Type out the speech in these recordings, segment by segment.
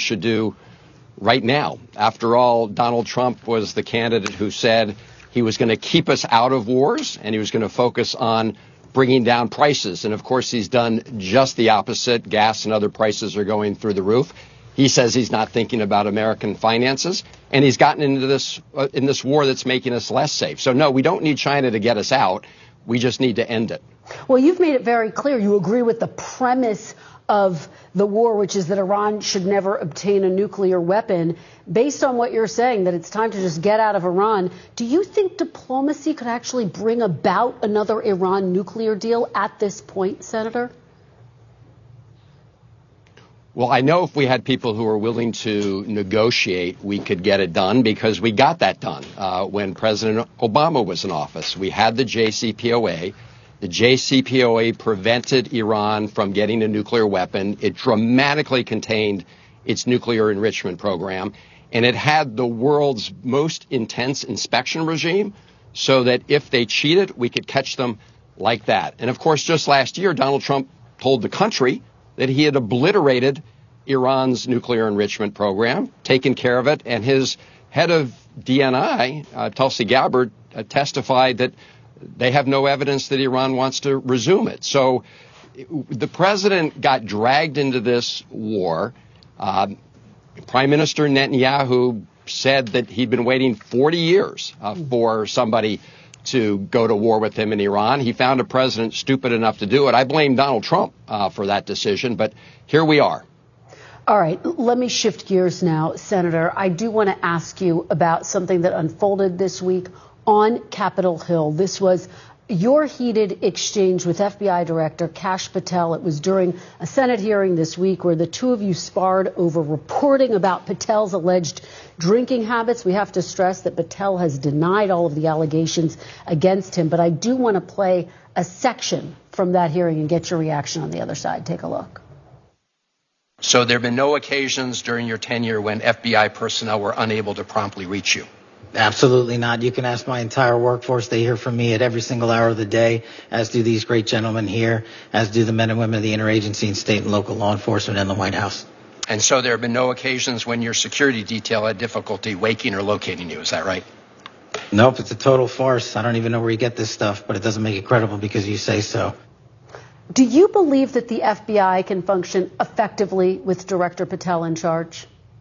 should do right now. After all, Donald Trump was the candidate who said he was going to keep us out of wars and he was going to focus on bringing down prices. And of course, he's done just the opposite. Gas and other prices are going through the roof. He says he's not thinking about American finances, and he's gotten into this in this war that's making us less safe. So, no, we don't need China to get us out. We just need to end it. Well, you've made it very clear you agree with the premise of the war, which is that Iran should never obtain a nuclear weapon. Based on what you're saying, that it's time to just get out of Iran, do you think diplomacy could actually bring about another Iran nuclear deal at this point, Senator? Well, I know if we had people who are willing to negotiate, we could get it done, because we got that done when President Obama was in office. We had the JCPOA. The JCPOA prevented Iran from getting a nuclear weapon. It dramatically contained its nuclear enrichment program, and it had the world's most intense inspection regime so that if they cheated, we could catch them like that. And of course, just last year, Donald Trump told the country that he had obliterated Iran's nuclear enrichment program, taken care of it, and his head of DNI, Tulsi Gabbard, testified that they have no evidence that Iran wants to resume it. So the president got dragged into this war. Prime Minister Netanyahu said that he'd been waiting 40 years for somebody to go to war with him in Iran. He found a president stupid enough to do it. I blame Donald Trump for that decision, but here we are. All right, let me shift gears now, Senator. I do want to ask you about something that unfolded this week on Capitol Hill. This was your heated exchange with FBI Director Kash Patel. It was during a Senate hearing this week where the two of you sparred over reporting about Patel's alleged drinking habits. We have to stress that Patel has denied all of the allegations against him, but I do want to play a section from that hearing and get your reaction on the other side. Take a look. So there have been no occasions during your tenure when FBI personnel were unable to promptly reach you? Absolutely not. You can ask my entire workforce. They hear from me at every single hour of the day, as do these great gentlemen here, as do the men and women of the interagency and state and local law enforcement and the White House. And so there have been no occasions when your security detail had difficulty waking or locating you. Is that right? Nope, it's a total farce. I don't even know where you get this stuff, but it doesn't make it credible because you say so. Do you believe that the FBI can function effectively with Director Patel in charge?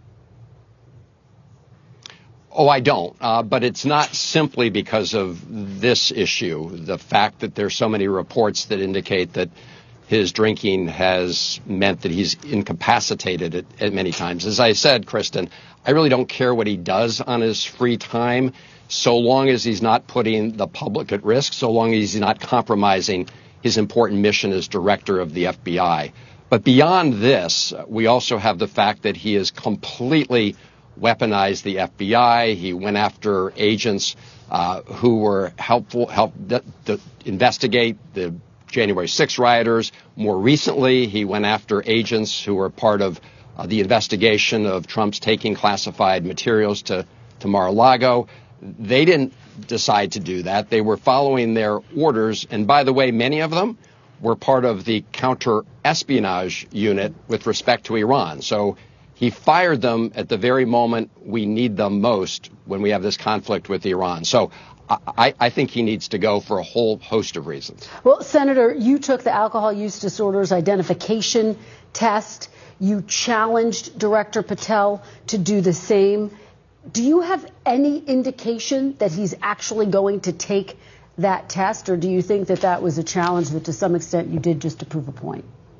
Oh, I don't. But it's not simply because of this issue, the fact that there's so many reports that indicate that his drinking has meant that he's incapacitated at many times. As I said, Kristen, I really don't care what he does on his free time, so long as he's not putting the public at risk, so long as he's not compromising his important mission as director of the FBI. But beyond this, we also have the fact that he has completely weaponized the FBI. He went after agents who were helped to investigate the January 6 rioters. More recently, he went after agents who were part of the investigation of Trump's taking classified materials to Mar-a-Lago. They didn't decide to do that. They were following their orders. And by the way, many of them were part of the counter-espionage unit with respect to Iran. So he fired them at the very moment we need them most when we have this conflict with Iran. So I think he needs to go for a whole host of reasons. Well, Senator, you took the alcohol use disorders identification test. You challenged Director Patel to do the same. Do you have any indication that he's actually going to take that test, or do you think that that was a challenge that to some extent you did just to prove a point?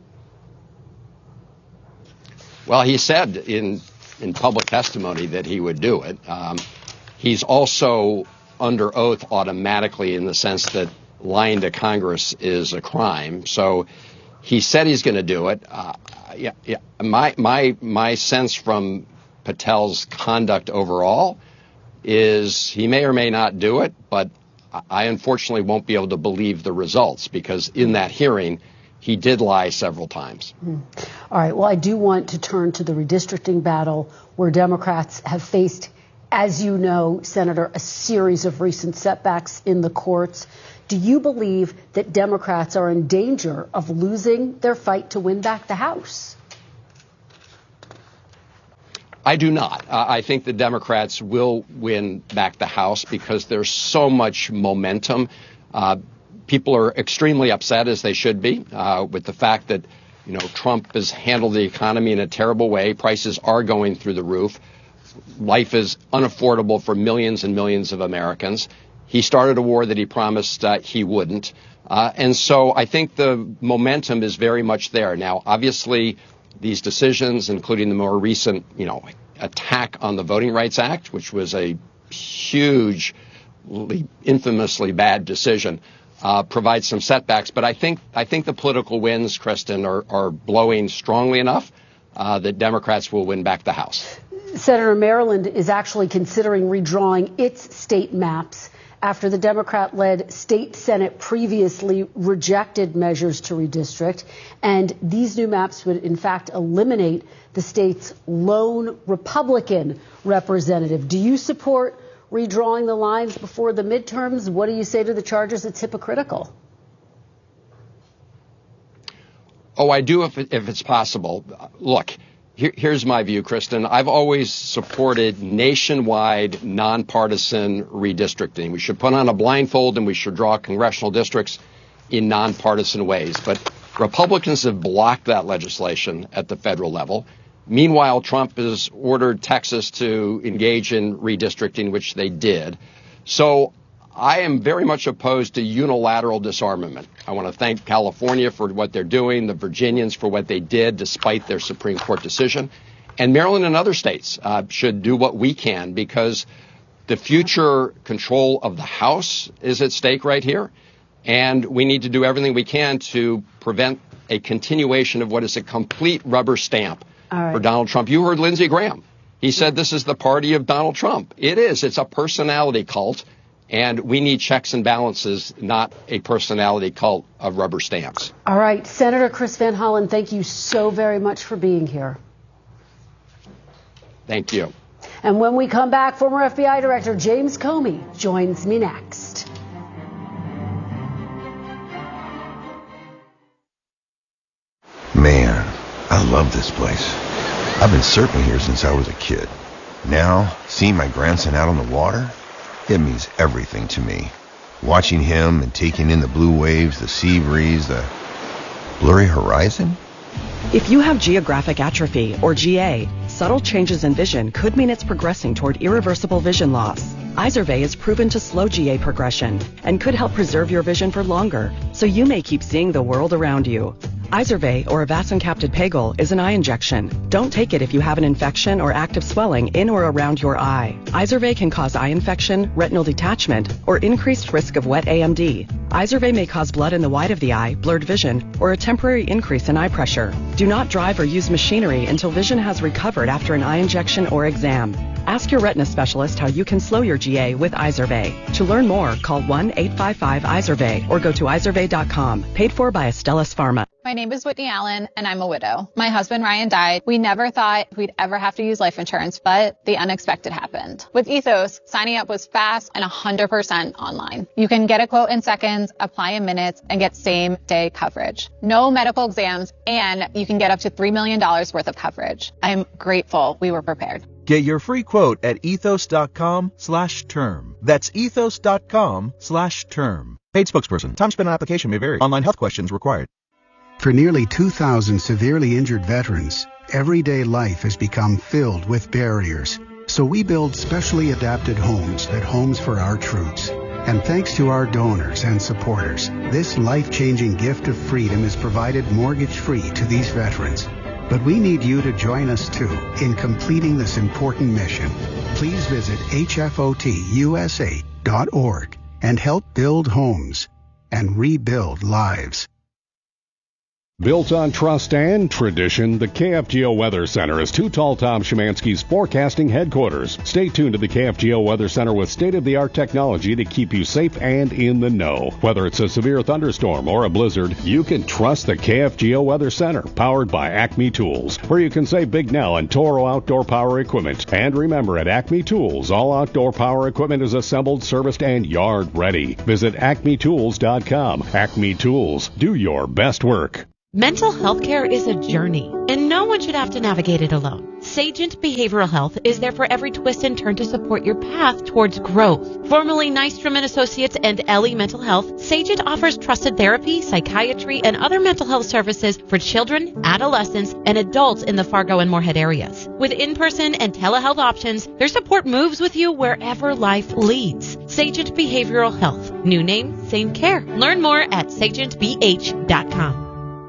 Well, he said in public testimony that he would do it. He's also under oath automatically in the sense that lying to Congress is a crime. So he said he's going to do it. My sense from Patel's conduct overall is he may or may not do it, but I unfortunately won't be able to believe the results because in that hearing, he did lie several times. All right. Well, I do want to turn to the redistricting battle where Democrats have faced, as you know, Senator, a series of recent setbacks in the courts. Do you believe that Democrats are in danger of losing their fight to win back the House? I do not. I think the Democrats will win back the House because there's so much momentum. People are extremely upset, as they should be, with the fact that, Trump has handled the economy in a terrible way. Prices are going through the roof. Life is unaffordable for millions and millions of Americans. He started a war that he promised he wouldn't. And so I think the momentum is very much there. Now, obviously, these decisions, including the more recent, attack on the Voting Rights Act, which was a huge, infamously bad decision, provides some setbacks. But I think the political winds, Kristen, are blowing strongly enough that Democrats will win back the House. Senator, Maryland is actually considering redrawing its state maps after the Democrat-led state Senate previously rejected measures to redistrict. And these new maps would, in fact, eliminate the state's lone Republican representative. Do you support redrawing the lines before the midterms? What do you say to the charges? It's hypocritical. Oh, I do if it's possible. Look, here's my view, Kristen. I've always supported nationwide, nonpartisan redistricting. We should put on a blindfold and we should draw congressional districts in nonpartisan ways. But Republicans have blocked that legislation at the federal level. Meanwhile, Trump has ordered Texas to engage in redistricting, which they did. So I am very much opposed to unilateral disarmament. I want to thank California for what they're doing, the Virginians for what they did despite their Supreme Court decision. And Maryland and other states should do what we can, because the future control of the House is at stake right here. And we need to do everything we can to prevent a continuation of what is a complete rubber stamp for Donald Trump. You heard Lindsey Graham. He said this is the party of Donald Trump. It is. It's a personality cult. And we need checks and balances, not a personality cult of rubber stamps. All right. Senator Chris Van Hollen, thank you so very much for being here. Thank you. And when we come back, former FBI Director James Comey joins me next. Man, I love this place. I've been surfing here since I was a kid. Now, seeing my grandson out on the water, it means everything to me. Watching him and taking in the blue waves, the sea breeze, the blurry horizon. If you have geographic atrophy, or GA, subtle changes in vision could mean it's progressing toward irreversible vision loss. Izervay is proven to slow GA progression and could help preserve your vision for longer, so you may keep seeing the world around you. Izervay, or avacincaptad pegol, is an eye injection. Don't take it if you have an infection or active swelling in or around your eye. Izervay can cause eye infection, retinal detachment, or increased risk of wet AMD. Izervay may cause blood in the white of the eye, blurred vision, or a temporary increase in eye pressure. Do not drive or use machinery until vision has recovered after an eye injection or exam. Ask your retina specialist how you can slow your GA with Izervay. To learn more, call 1-855-IZERVAY or go to izervay.com. Paid for by Astellas Pharma. My name is Whitney Allen, and I'm a widow. My husband, Ryan, died. We never thought we'd ever have to use life insurance, but the unexpected happened. With Ethos, signing up was fast and 100% online. You can get a quote in seconds, apply in minutes, and get same-day coverage. No medical exams, and you can get up to $3 million worth of coverage. I'm grateful we were prepared. Get your free quote at ethos.com/term. That's ethos.com/term. Paid spokesperson. Time spent on application may vary. Online health questions required. For nearly 2,000 severely injured veterans, everyday life has become filled with barriers. So we build specially adapted homes at Homes for Our Troops. And thanks to our donors and supporters, this life-changing gift of freedom is provided mortgage-free to these veterans. But we need you to join us, too, in completing this important mission. Please visit hfotusa.org and help build homes and rebuild lives. Built on trust and tradition, the KFGO Weather Center is Too Tall Tom Szymanski's forecasting headquarters. Stay tuned to the KFGO Weather Center with state-of-the-art technology to keep you safe and in the know. Whether it's a severe thunderstorm or a blizzard, you can trust the KFGO Weather Center, powered by Acme Tools, where you can save Big Nell and Toro outdoor power equipment. And remember, at Acme Tools, all outdoor power equipment is assembled, serviced, and yard ready. Visit acmetools.com. Acme Tools, do your best work. Mental health care is a journey, and no one should have to navigate it alone. Sagent Behavioral Health is there for every twist and turn to support your path towards growth. Formerly Nystrom & Associates and Ellie Mental Health, Sagent offers trusted therapy, psychiatry, and other mental health services for children, adolescents, and adults in the Fargo and Moorhead areas. With in-person and telehealth options, their support moves with you wherever life leads. Sagent Behavioral Health. New name, same care. Learn more at sagentbh.com.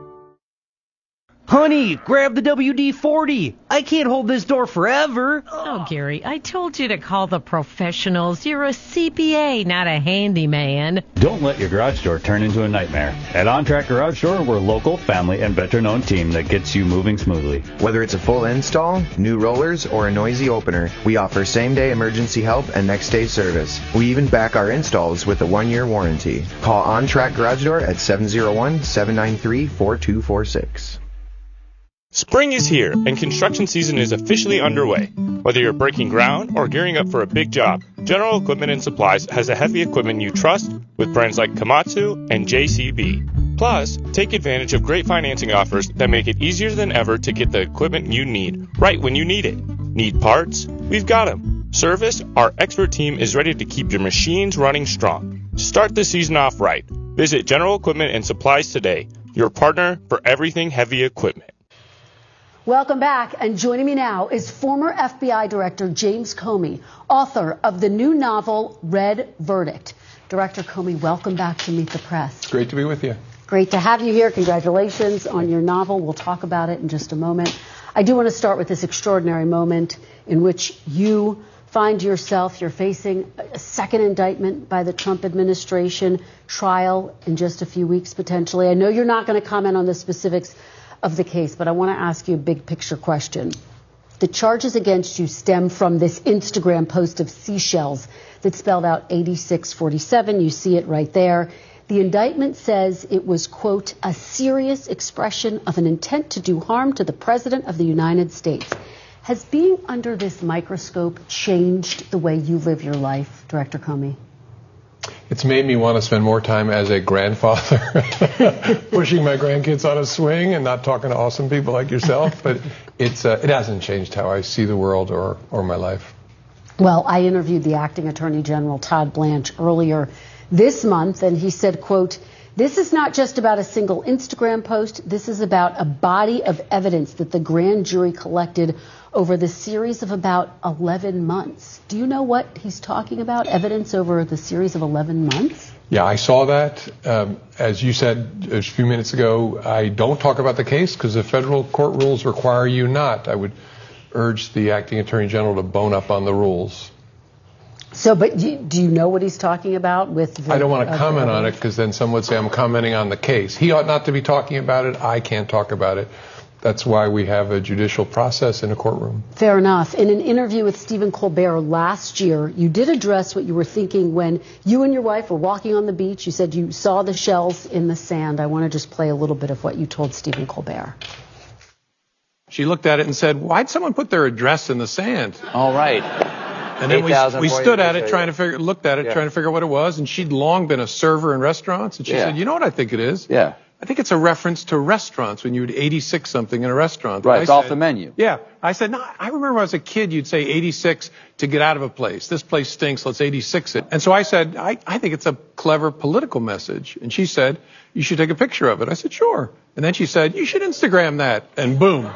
Honey, grab the WD-40. I can't hold this door forever. Oh, Gary, I told you to call the professionals. You're a CPA, not a handyman. Don't let your garage door turn into a nightmare. At OnTrack Garage Door, we're a local, family, and veteran-owned team that gets you moving smoothly. Whether it's a full install, new rollers, or a noisy opener, we offer same-day emergency help and next-day service. We even back our installs with a 1-year warranty. Call OnTrack Garage Door at 701-793-4246. Spring is here, and construction season is officially underway. Whether you're breaking ground or gearing up for a big job, General Equipment and Supplies has the heavy equipment you trust with brands like Komatsu and JCB. Plus, take advantage of great financing offers that make it easier than ever to get the equipment you need right when you need it. Need parts? We've got them. Service? Our expert team is ready to keep your machines running strong. Start the season off right. Visit General Equipment and Supplies today, your partner for everything heavy equipment. Welcome back, and joining me now is former FBI Director James Comey, author of the new novel Red Verdict. Director Comey, welcome back to Meet the Press. It's great to be with you. Great to have you here. Congratulations on your novel. We'll talk about it in just a moment. I do want to start with this extraordinary moment in which you find yourself, you're facing a second indictment by the Trump administration, trial in just a few weeks potentially. I know you're not going to comment on the specifics of the case, but I want to ask you a big picture question. The charges against you stem from this Instagram post of seashells that spelled out 8647. You see it right there. The indictment says it was, quote, a serious expression of an intent to do harm to the President of the United States. Has being under this microscope changed the way you live your life, Director Comey? It's made me want to spend more time as a grandfather, pushing my grandkids on a swing and not talking to awesome people like yourself. But it hasn't changed how I see the world or my life. Well, I interviewed the acting Attorney General, Todd Blanche, earlier this month, and he said, quote, this is not just about a single Instagram post. This is about a body of evidence that the grand jury collected over the series of about 11 months. Do you know what he's talking about? Evidence over the series of 11 months? Yeah, I saw that. As you said a few minutes ago, I don't talk about the case because the federal court rules require you not. I would urge the acting Attorney General to bone up on the rules. So, but do you know what he's talking about with the, I don't want to comment on it because then some would say I'm commenting on the case. He ought not to be talking about it. I can't talk about it. That's why we have a judicial process in a courtroom. Fair enough. In an interview with Stephen Colbert last year, you did address what you were thinking when you and your wife were walking on the beach. You said you saw the shells in the sand. I want to just play a little bit of what you told Stephen Colbert. She looked at it and said, why'd someone put their address in the sand? All right. And then we stood at it, trying to figure out what it was. And she'd long been a server in restaurants. And she said, you know what I think it is? Yeah. I think it's a reference to restaurants when you would 86 something in a restaurant. Right, it's off the menu. Yeah. I said, no, I remember when I was a kid, you'd say 86 to get out of a place. This place stinks, let's 86 it. And so I said, I think it's a clever political message. And she said, you should take a picture of it. I said, sure. And then she said, you should Instagram that. And boom.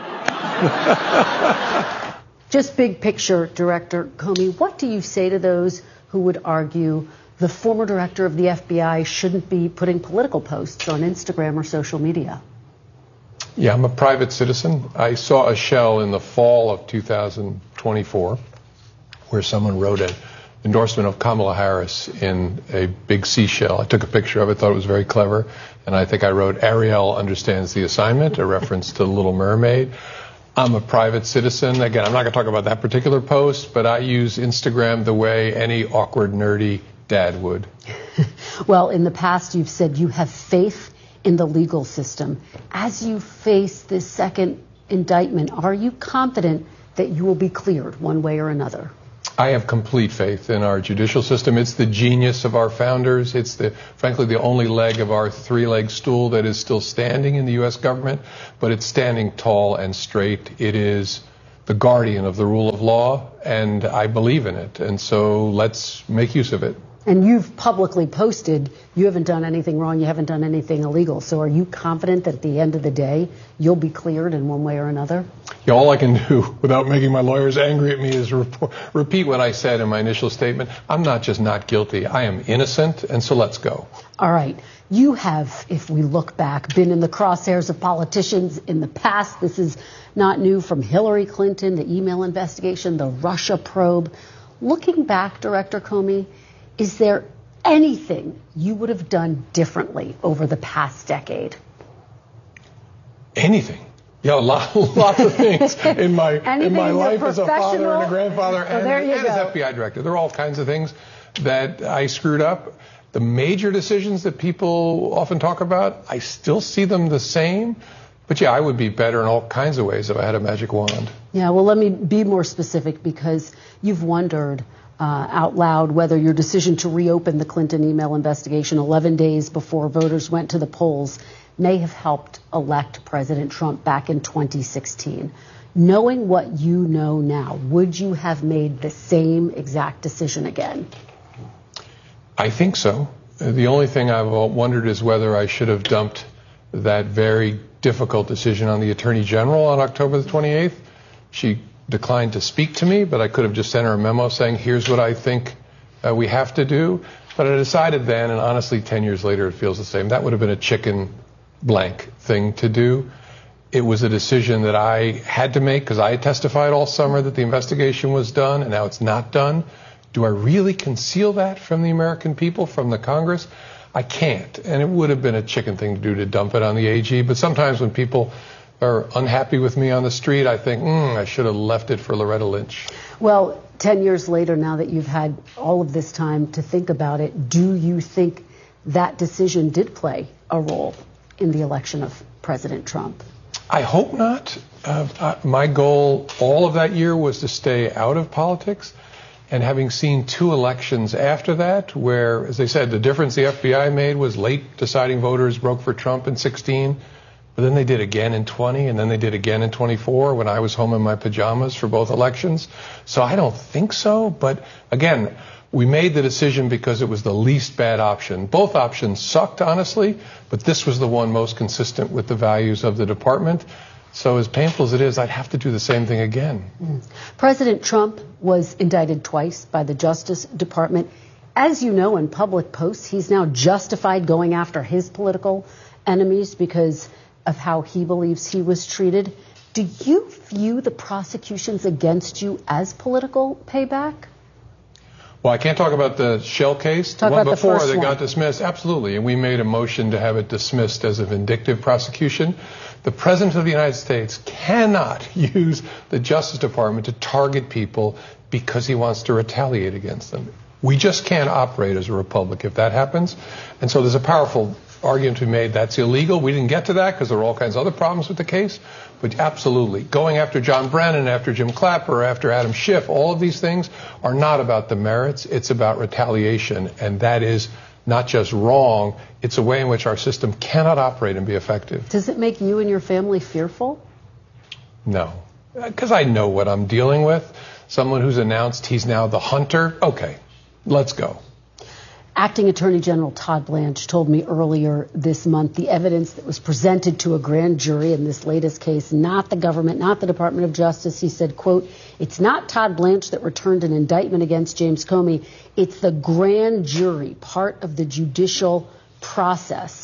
Just big picture, Director Comey, what do you say to those who would argue the former director of the FBI shouldn't be putting political posts on Instagram or social media? Yeah, I'm a private citizen. I saw a shell in the fall of 2024 where someone wrote an endorsement of Kamala Harris in a big seashell. I took a picture of it, thought it was very clever, and I think I wrote, Ariel understands the assignment, a reference to The Little Mermaid. I'm a private citizen. Again, I'm not going to talk about that particular post, but I use Instagram the way any awkward, nerdy dad would. Well, in the past, you've said you have faith in the legal system. As you face this second indictment, are you confident that you will be cleared one way or another? I have complete faith in our judicial system. It's the genius of our founders. It's frankly, the only leg of our three-leg stool that is still standing in the U.S. government, but it's standing tall and straight. It is the guardian of the rule of law, and I believe in it. And so let's make use of it. And you've publicly posted you haven't done anything wrong, you haven't done anything illegal. So are you confident that at the end of the day, you'll be cleared in one way or another? Yeah, all I can do without making my lawyers angry at me is repeat what I said in my initial statement. I'm not just not guilty, I am innocent, and so let's go. All right. You have, if we look back, been in the crosshairs of politicians in the past. This is not new, from Hillary Clinton, the email investigation, the Russia probe. Looking back, Director Comey, is there anything you would have done differently over the past decade? Anything? Yeah, lots of things in my life as a father and a grandfather and as FBI director. There are all kinds of things that I screwed up. The major decisions that people often talk about, I still see them the same. But yeah, I would be better in all kinds of ways if I had a magic wand. Yeah, well, let me be more specific, because you've wondered out loud whether your decision to reopen the Clinton email investigation 11 days before voters went to the polls may have helped elect President Trump back in 2016. Knowing what you know now, would you have made the same exact decision again? I think so. The only thing I've wondered is whether I should have dumped that very difficult decision on the Attorney General on October the 28th. She declined to speak to me, but I could have just sent her a memo saying, here's what I think we have to do. But I decided then, and honestly, 10 years later, it feels the same. That would have been a chicken blank thing to do. It was a decision that I had to make because I had testified all summer that the investigation was done, and now it's not done. Do I really conceal that from the American people, from the Congress? I can't. And it would have been a chicken thing to do to dump it on the AG. But sometimes when people are unhappy with me on the street, I think, I should have left it for Loretta Lynch. Well, 10 years later, now that you've had all of this time to think about it, do you think that decision did play a role in the election of President Trump? I hope not. My goal all of that year was to stay out of politics. And having seen two elections after that, where, as they said, the difference the FBI made was late deciding voters broke for Trump in 16, but then they did again in 20, and then they did again in 24 when I was home in my pajamas for both elections. So I don't think so. But again, we made the decision because it was the least bad option. Both options sucked, honestly, but this was the one most consistent with the values of the department. So as painful as it is, I'd have to do the same thing again. President Trump was indicted twice by the Justice Department. As you know, in public posts, he's now justified going after his political enemies because of how he believes he was treated. Do you view the prosecutions against you as political payback? Well, I can't talk about the Shell case. Talk the one about before the first that one. got dismissed. Absolutely. And we made a motion to have it dismissed as a vindictive prosecution. The President of the United States cannot use the Justice Department to target people because he wants to retaliate against them. We just can't operate as a republic if that happens. And so there's a powerful argument to be made that's illegal. We didn't get to that because there are all kinds of other problems with the case. But absolutely, going after John Brennan, after Jim Clapper, after Adam Schiff, all of these things are not about the merits. It's about retaliation. And that is not just wrong. It's a way in which our system cannot operate and be effective. Does it make you and your family fearful? No, because I know what I'm dealing with. Someone who's announced he's now the hunter. Okay, let's go. Acting Attorney General Todd Blanche told me earlier this month the evidence that was presented to a grand jury in this latest case, not the government, not the Department of Justice. He said, quote, it's not Todd Blanche that returned an indictment against James Comey. It's the grand jury, part of the judicial process.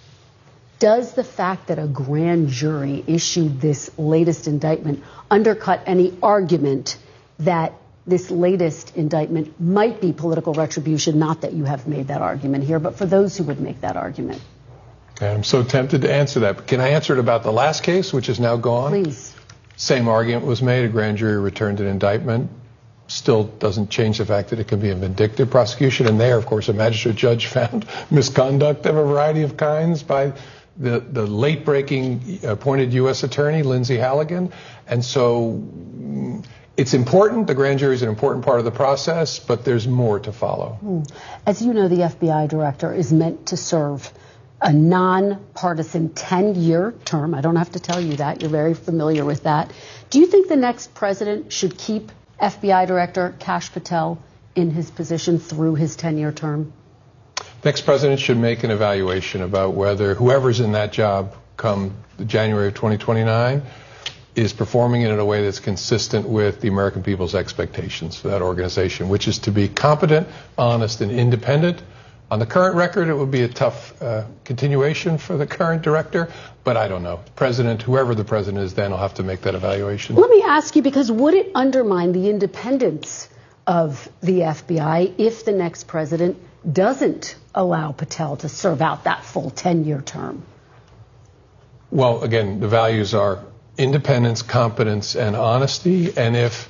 Does the fact that a grand jury issued this latest indictment undercut any argument that this latest indictment might be political retribution? Not that you have made that argument here, but for those who would make that argument. I'm so tempted to answer that. But can I answer it about the last case, which is now gone? Please. Same argument was made. A grand jury returned an indictment. Still doesn't change the fact that it can be a vindictive prosecution. And there, of course, a magistrate judge found misconduct of a variety of kinds by the late-breaking appointed U.S. attorney, Lindsay Halligan. And so It's important. The grand jury is an important part of the process, but there's more to follow. As you know, the FBI director is meant to serve a nonpartisan 10-year term. I don't have to tell you that. You're very familiar with that. Do you think the next president should keep FBI Director Kash Patel in his position through his 10-year term? Next president should make an evaluation about whether whoever's in that job come January of 2029 is performing it in a way that's consistent with the American people's expectations for that organization, which is to be competent, honest, and independent. On the current record, it would be a tough continuation for the current director, but I don't know. President, whoever the president is then, will have to make that evaluation. Let me ask you, because would it undermine the independence of the FBI if the next president doesn't allow Patel to serve out that full 10-year term? Well, again, the values are independence, competence, and honesty. And if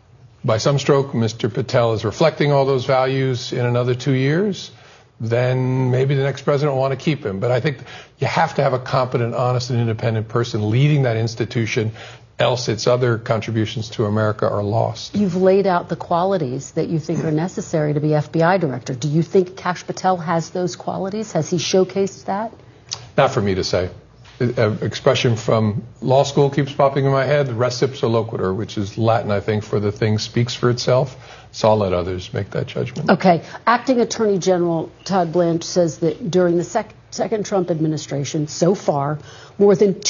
by some stroke Mr. Patel is reflecting all those values in another 2 years, then maybe the next president will want to keep him. But I think you have to have a competent, honest, and independent person leading that institution, else its other contributions to America are lost. You've laid out the qualities that you think are necessary to be FBI director. Do you think Kash Patel has those qualities? Has he showcased that? Not for me to say. An expression from law school keeps popping in my head, res ipsa loquitur, which is Latin, I think, for the thing speaks for itself. So I'll let others make that judgment. Okay. Acting Attorney General Todd Blanche says that during the second Trump administration, so far, more than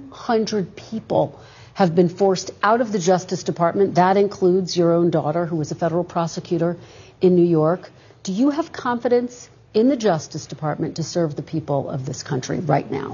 200 people have been forced out of the Justice Department. That includes your own daughter, who was a federal prosecutor in New York. Do you have confidence in the Justice Department to serve the people of this country right now?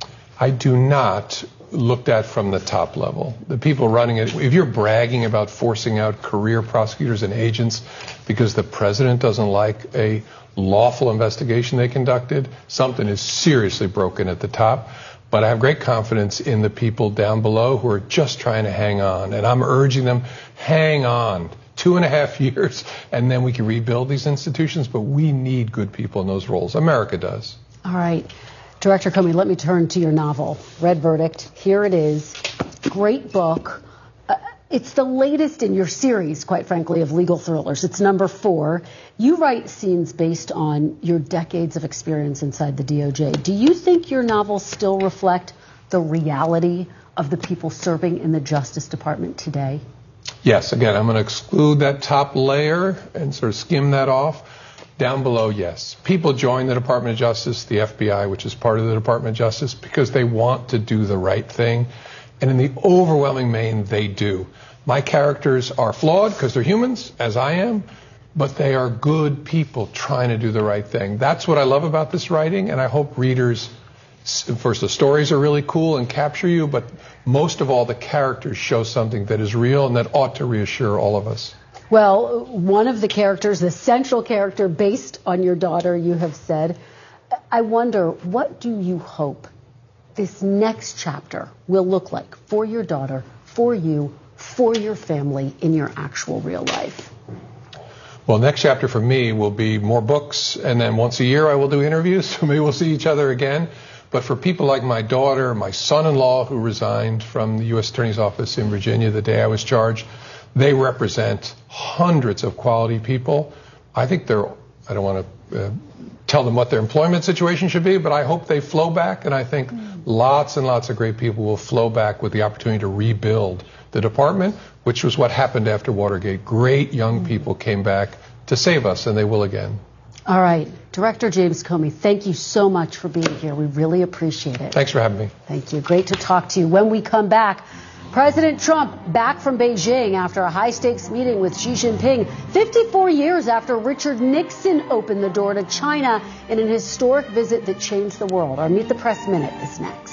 I do not, looked at from the top level. The people running it, if you're bragging about forcing out career prosecutors and agents because the president doesn't like a lawful investigation they conducted, something is seriously broken at the top. But I have great confidence in the people down below who are just trying to hang on. And I'm urging them, hang on. 2.5 years, and then we can rebuild these institutions. But we need good people in those roles. America does. All right. Director Comey, let me turn to your novel, Red Verdict. Here it is. Great book. It's the latest in your series, quite frankly, of legal thrillers. It's number 4. You write scenes based on your decades of experience inside the DOJ. Do you think your novels still reflect the reality of the people serving in the Justice Department today? Yes. Again, I'm going to exclude that top layer and sort of skim that off. Down below, yes. People join the Department of Justice, the FBI, which is part of the Department of Justice, because they want to do the right thing. And in the overwhelming main, they do. My characters are flawed because they're humans, as I am, but they are good people trying to do the right thing. That's what I love about this writing, and I hope readers, first, the stories are really cool and capture you, but most of all, the characters show something that is real and that ought to reassure all of us. Well, one of the characters, the central character based on your daughter, you have said. I wonder, what do you hope this next chapter will look like for your daughter, for you, for your family in your actual real life? Well, next chapter for me will be more books, and then once a year I will do interviews, so maybe we'll see each other again. But for people like my daughter, my son-in-law who resigned from the U.S. Attorney's Office in Virginia the day I was charged, they represent hundreds of quality people. I think I don't want to tell them what their employment situation should be, but I hope they flow back, and I think lots and lots of great people will flow back with the opportunity to rebuild the department, which was what happened after Watergate. Great young people came back to save us, and they will again. All right. Director James Comey, thank you so much for being here. We really appreciate it. Thanks for having me. Thank you. Great to talk to you. When we come back, President Trump back from Beijing after a high-stakes meeting with Xi Jinping 54 years after Richard Nixon opened the door to China in an historic visit that changed the world. Our Meet the Press Minute is next.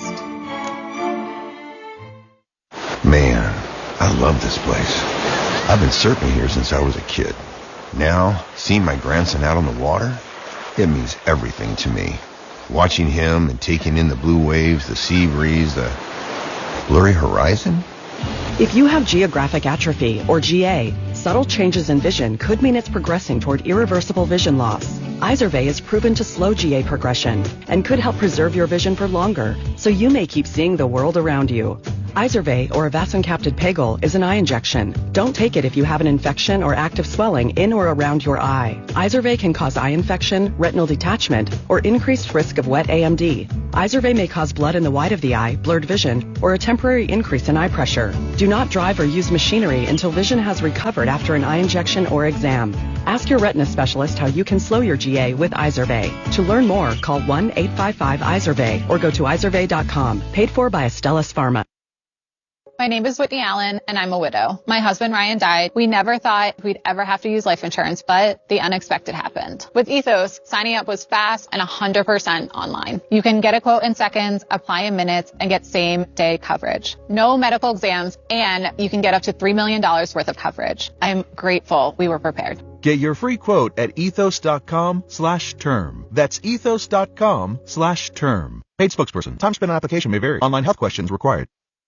Man, I love this place. I've been surfing here since I was a kid. Now, seeing my grandson out on the water, it means everything to me. Watching him and taking in the blue waves, the sea breeze, the blurry horizon. If you have geographic atrophy, or GA, subtle changes in vision could mean it's progressing toward irreversible vision loss. Izervay is proven to slow GA progression and could help preserve your vision for longer, so you may keep seeing the world around you. Izervay, or avacincaptad pegol, is an eye injection. Don't take it if you have an infection or active swelling in or around your eye. Izervay can cause eye infection, retinal detachment, or increased risk of wet AMD. Izervay may cause blood in the white of the eye, blurred vision, or a temporary increase in eye pressure. Do not drive or use machinery until vision has recovered after an eye injection or exam. Ask your retina specialist how you can slow your GA with Izervay. To learn more, call 1-855-IZERVAY or go to izervay.com. Paid for by Astellas Pharma. My name is Whitney Allen, and I'm a widow. My husband, Ryan, died. We never thought we'd ever have to use life insurance, but the unexpected happened. With Ethos, signing up was fast and 100% online. You can get a quote in seconds, apply in minutes, and get same-day coverage. No medical exams, and you can get up to $3 million worth of coverage. I'm grateful we were prepared. Get your free quote at ethos.com/term. That's ethos.com/term. Paid spokesperson. Time spent on application may vary. Online health questions required.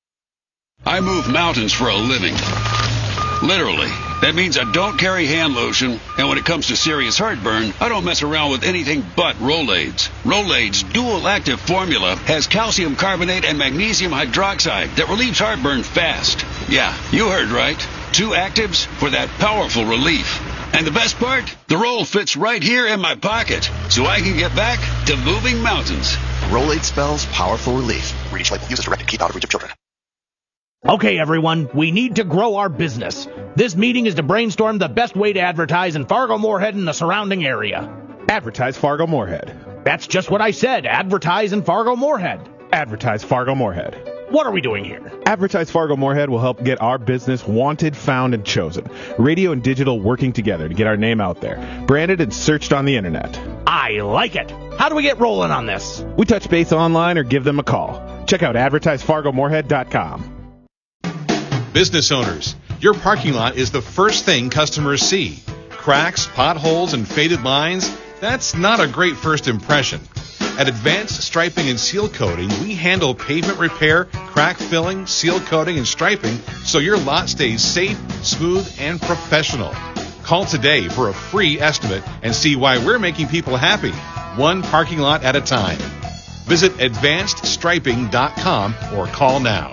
I move mountains for a living. Literally. That means I don't carry hand lotion, and when it comes to serious heartburn, I don't mess around with anything but Rolaids. Rolaids' dual-active formula has calcium carbonate and magnesium hydroxide that relieves heartburn fast. Yeah, you heard right. 2 actives for that powerful relief. And the best part? The roll fits right here in my pocket, so I can get back to moving mountains. Rolade spells powerful relief. Read each label. Use as directed. Keep out of reach of children. Okay, everyone, we need to grow our business. This meeting is to brainstorm the best way to advertise in Fargo-Moorhead and the surrounding area. Advertise Fargo-Moorhead. That's just what I said. Advertise in Fargo-Moorhead. Advertise Fargo-Moorhead. What are we doing here? Advertise Fargo-Moorhead will help get our business wanted, found, and chosen. Radio and digital working together to get our name out there. Branded and searched on the internet. I like it. How do we get rolling on this? We touch base online or give them a call. Check out advertisefargomoorhead.com. Business owners, your parking lot is the first thing customers see. Cracks, potholes, and faded lines, that's not a great first impression. At Advanced Striping and Seal Coating, we handle pavement repair, crack filling, seal coating, and striping so your lot stays safe, smooth, and professional. Call today for a free estimate and see why we're making people happy, one parking lot at a time. Visit advancedstriping.com or call now.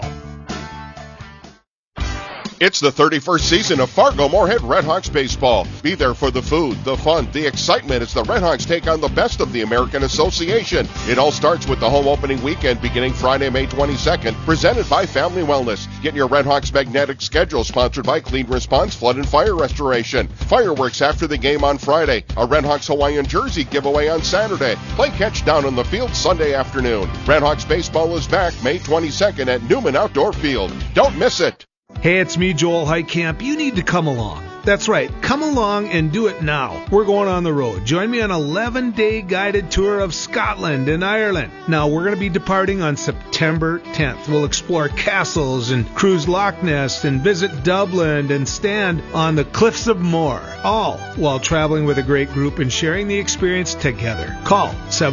It's the 31st season of Fargo-Moorhead Redhawks baseball. Be there for the food, the fun, the excitement as the Redhawks take on the best of the American Association. It all starts with the home opening weekend beginning Friday, May 22nd, presented by Family Wellness. Get your Redhawks magnetic schedule sponsored by Clean Response Flood and Fire Restoration. Fireworks after the game on Friday. A Redhawks Hawaiian jersey giveaway on Saturday. Play catch down on the field Sunday afternoon. Redhawks baseball is back May 22nd at Newman Outdoor Field. Don't miss it. Hey, it's me, Joel Heitkamp. You need to come along. That's right. Come along and do it now. We're going on the road. Join me on an 11-day guided tour of Scotland and Ireland. Now, we're going to be departing on September 10th. We'll explore castles and cruise Loch Ness and visit Dublin and stand on the Cliffs of Moher. All while traveling with a great group and sharing the experience together. Call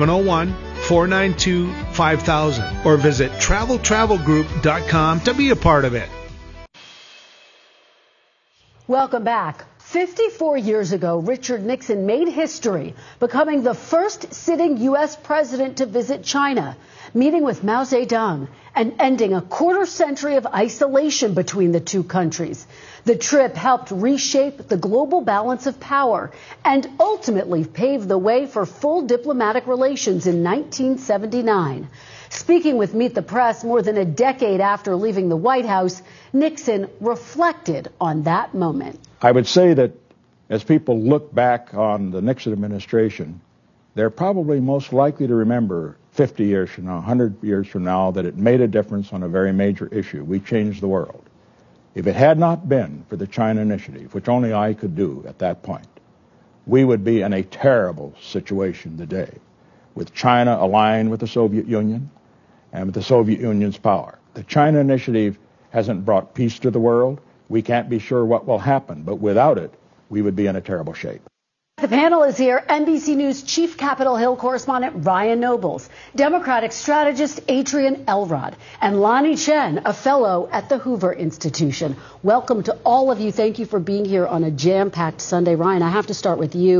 701-492-5000 or visit travelgroup.com to be a part of it. Welcome back. 54 years ago, Richard Nixon made history, becoming the first sitting U.S. president to visit China, meeting with Mao Zedong, and ending a quarter-century of isolation between the two countries. The trip helped reshape the global balance of power and ultimately paved the way for full diplomatic relations in 1979. Speaking with Meet the Press more than a decade after leaving the White House, Nixon reflected on that moment. I would say that as people look back on the Nixon administration, they're probably most likely to remember 50 years from now, 100 years from now, that it made a difference on a very major issue. We changed the world. If it had not been for the China Initiative, which only I could do at that point, we would be in a terrible situation today, with China aligned with the Soviet Union and with the Soviet Union's power. The China Initiative hasn't brought peace to the world. We can't be sure what will happen, but without it, we would be in a terrible shape. The panel is here. NBC News Chief Capitol Hill correspondent Ryan Nobles, Democratic strategist Adrian Elrod, and Lonnie Chen, a fellow at the Hoover Institution. Welcome to all of you. Thank you for being here on a jam-packed Sunday. Ryan, I have to start with you.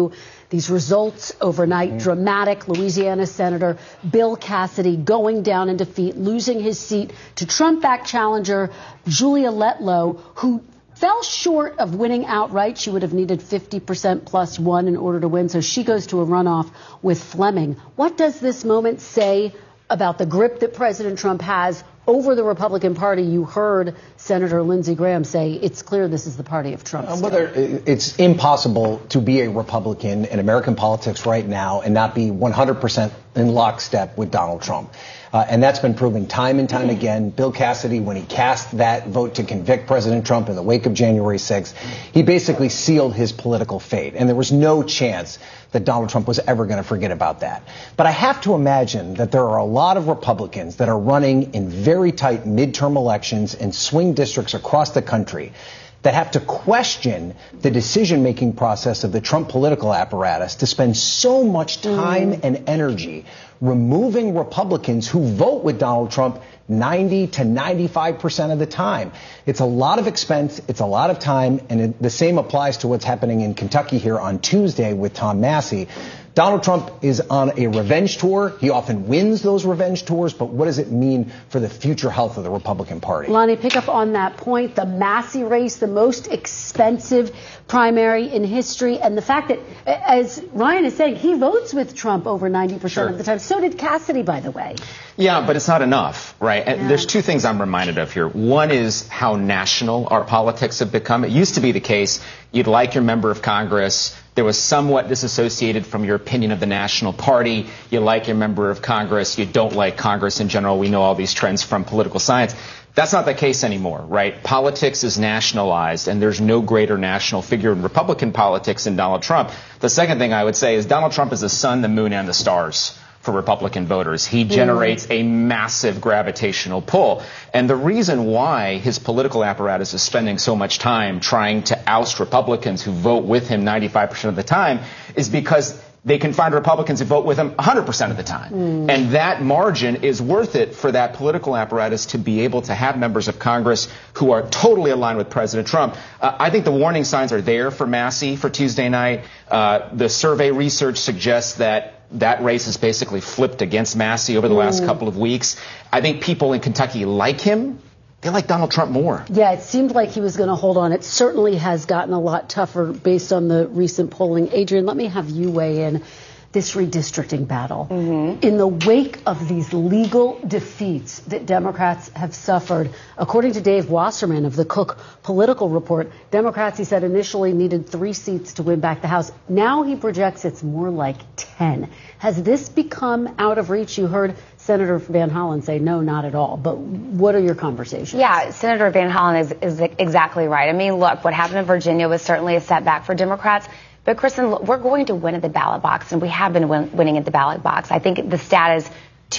These results overnight, dramatic. Louisiana Senator Bill Cassidy going down in defeat, losing his seat to Trump-backed challenger Julia Letlow, who fell short of winning outright. She would have needed 50% plus one in order to win, so she goes to a runoff with Fleming. What does this moment say about the grip that President Trump has over the Republican Party? You heard Senator Lindsey Graham say it's clear this is the party of Trump. It's impossible to be a Republican in American politics right now and not be 100% in lockstep with Donald Trump. And that's been proven time and time again. Bill Cassidy, when he cast that vote to convict President Trump in the wake of January 6th, he basically sealed his political fate. And there was no chance that Donald Trump was ever going to forget about that. But I have to imagine that there are a lot of Republicans that are running in very tight midterm elections in swing districts across the country that have to question the decision-making process of the Trump political apparatus to spend so much time and energy removing Republicans who vote with Donald Trump 90 to 95% of the time. It's a lot of expense, it's a lot of time, and the same applies to what's happening in Kentucky here on Tuesday with Tom Massey. Donald Trump is on a revenge tour. He often wins those revenge tours, but what does it mean for the future health of the Republican Party? Lonnie, pick up on that point. The Massey race, the most expensive primary in history, and the fact that, as Ryan is saying, he votes with Trump over 90% of the time. So did Cassidy, by the way. Yeah, but it's not enough, right? And there's two things I'm reminded of here. One is how national our politics have become. It used to be the case you'd like your member of Congress. There was somewhat disassociated from your opinion of the national party. You like your member of Congress. You don't like Congress in general. We know all these trends from political science. That's not the case anymore, right? Politics is nationalized, and there's no greater national figure in Republican politics than Donald Trump. The second thing I would say is Donald Trump is the sun, the moon, and the stars for Republican voters. He generates a massive gravitational pull. And the reason why his political apparatus is spending so much time trying to oust Republicans who vote with him 95% of the time is because they can find Republicans who vote with him 100% of the time. And that margin is worth it for that political apparatus to be able to have members of Congress who are totally aligned with President Trump. I think the warning signs are there for Massey for Tuesday night. The survey research suggests that race is basically flipped against Massey over the last couple of weeks. I think people in Kentucky like him. They like Donald Trump more. Yeah, it seemed like he was going to hold on. It certainly has gotten a lot tougher based on the recent polling. Adrian, let me have you weigh in this redistricting battle. In the wake of these legal defeats that Democrats have suffered, according to Dave Wasserman of the Cook Political Report, Democrats, he said, initially needed 3 seats to win back the House. Now he projects it's more like 10. Has this become out of reach? You heard Senator Van Hollen say no, not at all. But what are your conversations? Yeah, Senator Van Hollen is exactly right. I mean, look, what happened in Virginia was certainly a setback for Democrats. But, Kristen, we're going to win at the ballot box, and we have been winning at the ballot box. I think the stat is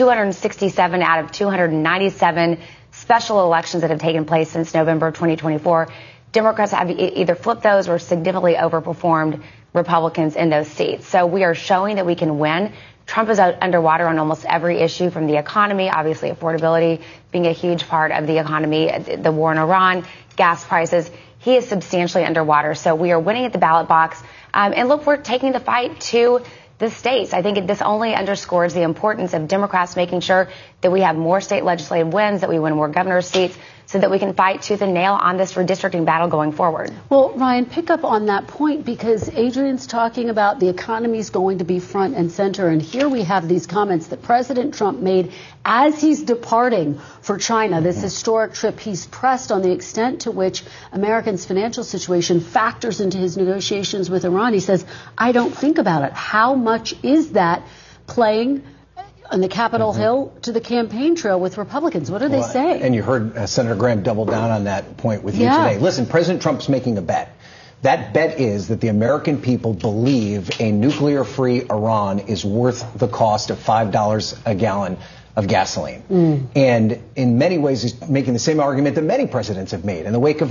267 out of 297 special elections that have taken place since November of 2024. Democrats have either flipped those or significantly overperformed Republicans in those seats. So we are showing that we can win. Trump is underwater on almost every issue, from the economy, obviously affordability being a huge part of the economy, the war in Iran, gas prices. He is substantially underwater. So we are winning at the ballot box. And look, we're taking the fight to the states. I think this only underscores the importance of Democrats making sure that we have more state legislative wins, that we win more governor's seats, so that we can fight tooth and nail on this redistricting battle going forward. Well, Ryan, pick up on that point, because Adrian's talking about the economy's going to be front and center. And here we have these comments that President Trump made as he's departing for China, this historic trip. He's pressed on the extent to which Americans' financial situation factors into his negotiations with Iran. He says, I don't think about it. How much is that playing on the Capitol Hill to the campaign trail with Republicans? What do they say? And you heard Senator Graham double down on that point with you today. Listen, President Trump's making a bet. That bet is that the American people believe a nuclear-free Iran is worth the cost of $5 a gallon of gasoline. And in many ways is making the same argument that many presidents have made in the wake of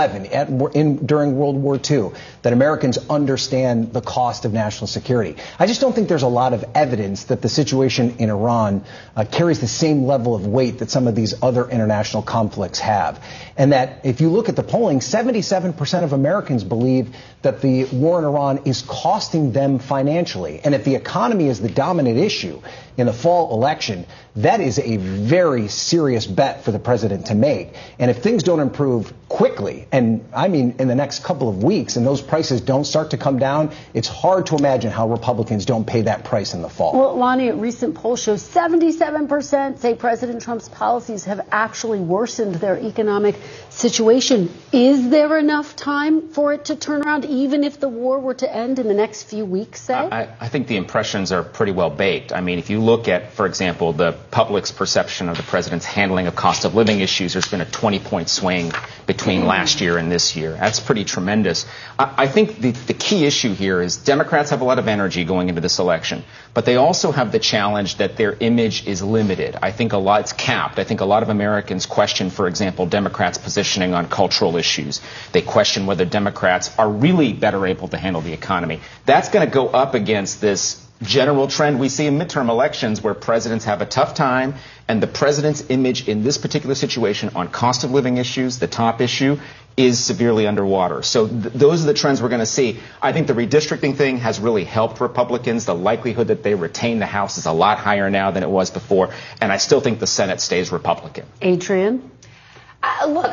9/11, during World War II, that Americans understand the cost of national security. I just don't think there's a lot of evidence that the situation in Iran carries the same level of weight that some of these other international conflicts have. And that if you look at the polling, 77% of Americans believe that the war in Iran is costing them financially. And if the economy is the dominant issue in the fall election, that is a very serious bet for the president to make. And if things don't improve quickly, and I mean in the next couple of weeks, and those prices don't start to come down, it's hard to imagine how Republicans don't pay that price in the fall. Well, Lonnie, a recent poll shows 77% say President Trump's policies have actually worsened their economic situation. Is there enough time for it to turn around, even if the war were to end in the next few weeks, say? I think the impressions are pretty well baked. I mean, if you look at, for example, the public's perception of the president's handling of cost of living issues, there's been a 20-point swing between last year and this year. That's pretty tremendous. I think the key issue here is Democrats have a lot of energy going into this election, but they also have the challenge that their image is limited. I think it's capped. I think a lot of Americans question, for example, Democrats' positioning on cultural issues. They question whether Democrats are really better able to handle the economy. That's going to go up against this general trend we see in midterm elections where presidents have a tough time, and the president's image in this particular situation on cost of living issues, the top issue, is severely underwater. So those are the trends we're going to see. I think the redistricting thing has really helped Republicans. The likelihood that they retain the House is a lot higher now than it was before, and I still think the Senate stays Republican. Adrian? Look,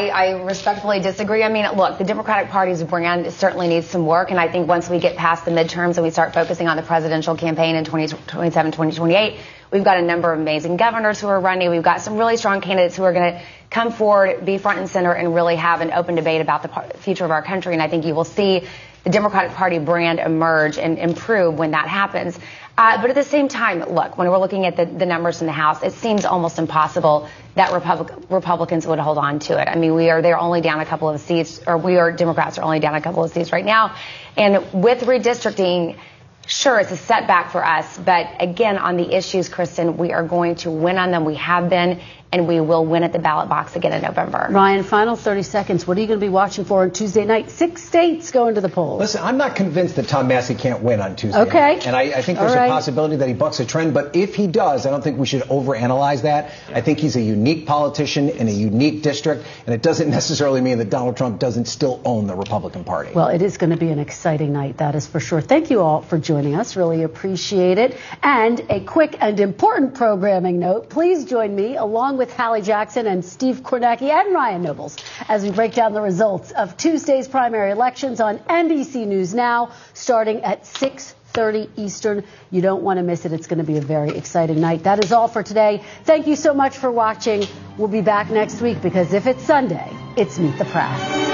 I respectfully disagree. I mean, look, the Democratic Party's brand certainly needs some work, and I think once we get past the midterms and we start focusing on the presidential campaign in 2027, 2028, we've got a number of amazing governors who are running. We've got some really strong candidates who are going to come forward, be front and center, and really have an open debate about the future of our country, and I think you will see the Democratic Party brand emerge and improve when that happens. But at the same time, look, when we're looking at the numbers in the House, it seems almost impossible that Republicans would hold on to it. I mean, they're only down a couple of seats, or Democrats are only down a couple of seats right now. And with redistricting, sure, it's a setback for us. But again, on the issues, Kristen, we are going to win on them. We have been, and we will win at the ballot box again in November. Ryan, final 30 seconds. What are you going to be watching for on Tuesday night? 6 states go into the polls. Listen, I'm not convinced that Tom Massey can't win on Tuesday night. And I think there's a possibility that he bucks a trend. But if he does, I don't think we should overanalyze that. I think he's a unique politician in a unique district, and it doesn't necessarily mean that Donald Trump doesn't still own the Republican Party. Well, it is going to be an exciting night, that is for sure. Thank you all for joining us. Really appreciate it. And a quick and important programming note. Please join me, along with Hallie Jackson and Steve Kornacki and Ryan Nobles, as we break down the results of Tuesday's primary elections on NBC News Now, starting at 6:30 Eastern. You don't want to miss it. It's going to be a very exciting night. That is all for today. Thank you so much for watching. We'll be back next week because if it's Sunday, it's Meet the Press.